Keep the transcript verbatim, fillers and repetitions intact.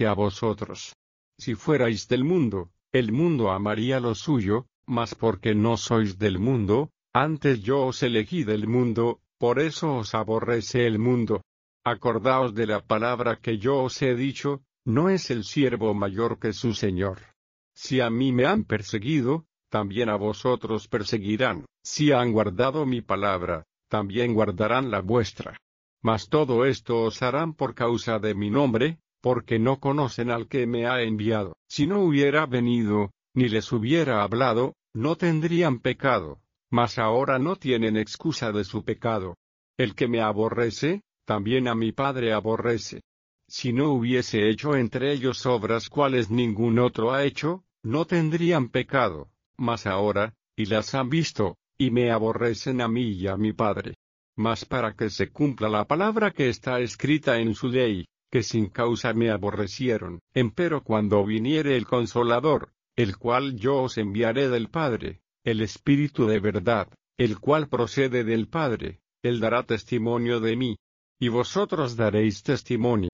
que a vosotros. Si fuerais del mundo, el mundo amaría lo suyo, mas porque no sois del mundo, antes yo os elegí del mundo, por eso os aborrece el mundo. Acordaos de la palabra que yo os he dicho, no es el siervo mayor que su señor. Si a mí me han perseguido, también a vosotros perseguirán. Si han guardado mi palabra, también guardarán la vuestra. Mas todo esto os harán por causa de mi nombre, porque no conocen al que me ha enviado. Si no hubiera venido, ni les hubiera hablado, no tendrían pecado, mas ahora no tienen excusa de su pecado. El que me aborrece, también a mi Padre aborrece. Si no hubiese hecho entre ellos obras cuales ningún otro ha hecho, no tendrían pecado, mas ahora, y las han visto, y me aborrecen a mí y a mi Padre. Mas para que se cumpla la palabra que está escrita en su ley, que sin causa me aborrecieron. Empero cuando viniere el Consolador, el cual yo os enviaré del Padre, el Espíritu de verdad, el cual procede del Padre, él dará testimonio de mí. Y vosotros daréis testimonio,